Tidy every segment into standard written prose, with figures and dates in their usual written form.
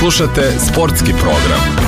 Slušate sportski program.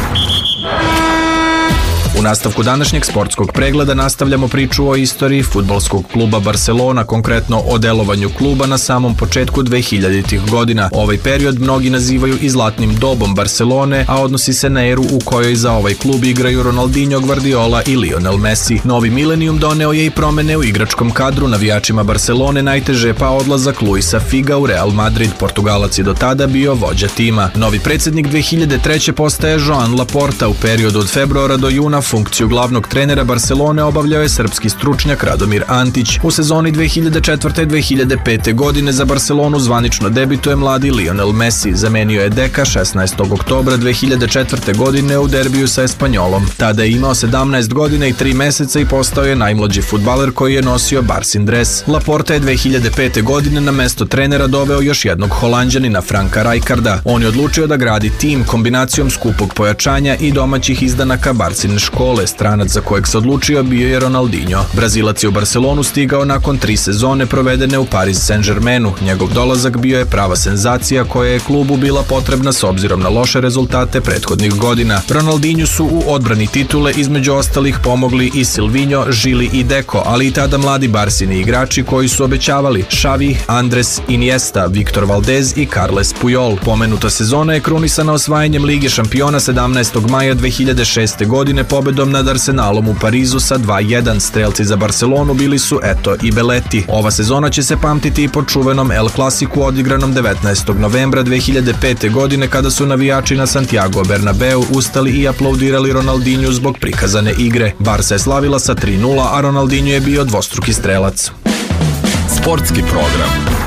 U nastavku današnjeg sportskog pregleda nastavljamo priču o istoriji fudbalskog kluba Barcelona, konkretno o delovanju kluba na samom početku 2000-ih godina. Ovaj period mnogi nazivaju i zlatnim dobom Barcelone, a odnosi se na eru u kojoj za ovaj klub igraju Ronaldinho, Guardiola i Lionel Messi. Novi milenijum doneo je i promene u igračkom kadru. Navijačima Barcelone najteže je pao odlazak Luisa Figa u Real Madrid. Portugalac je do tada bio vođa tima. Novi predsjednik 2003. postaje Joan Laporta. U periodu od februara do juna funkciju glavnog trenera Barcelone obavljao je srpski stručnjak Radomir Antić. U sezoni 2004-2005. godine za Barcelonu zvanično debituje mladi Lionel Messi. Zamenio je Deka 16. oktobra 2004. godine u derbiju sa Espanjolom. Tada je imao 17 godina i 3 meseca i postao je najmlađi fudbaler koji je nosio Barsin dres. Laporta je 2005. godine na mesto trenera doveo još jednog Holanđanina, Franka Rijkaarda. On je odlučio da gradi tim kombinacijom skupog pojačanja i domaćih izdanaka Barsine škole. Stranac za kojeg se odlučio bio je Ronaldinho. Brazilac je u Barcelonu stigao nakon 3 sezone provedene u Paris Saint-Germainu. Njegov dolazak bio je prava senzacija koja je klubu bila potrebna s obzirom na loše rezultate prethodnih godina. Ronaldinho su u odbrani titule između ostalih pomogli i Silvinho, Žili i Deco, ali i tada mladi Barsini igrači koji su obećavali: Xavi, Andres Iniesta, Victor Valdez i Carles Puyol. Pomenuta sezona je krunisana osvajanjem Lige šampiona 17. maja 2006. godine pobedom nad Arsenalom u Parizu sa 2-1. Strelci za Barcelonu bili su Eto i Beleti. Ova sezona će se pamtiti i po čuvenom El Clasiku odigranom 19. novembra 2005. godine kada su navijači na Santiago Bernabeu ustali i aplaudirali Ronaldinhu zbog prikazane igre. Barca je slavila sa 3-0, a Ronaldinho je bio dvostruki strelac. Sportski program.